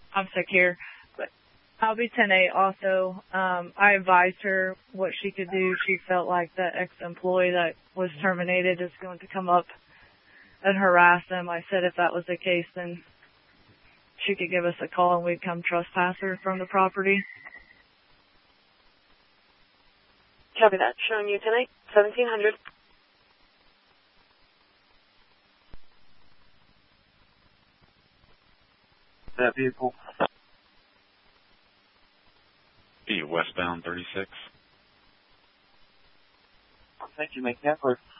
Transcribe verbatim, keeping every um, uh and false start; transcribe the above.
I'm sick here. But I'll be ten eight also. Um, I advised her what she could do. She felt like the ex-employee that was terminated is going to come up and harass them. I said if that was the case, then she could give us a call and we'd come trespass her from the property. Copy that. Showing you ten eight, seventeen hundred. That vehicle. Be westbound thirty-six. Thank you, make that for